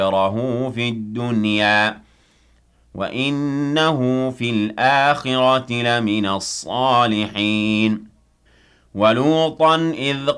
خيره في الدنيا وإنه في الآخرة لمن الصالحين ولوطا إذ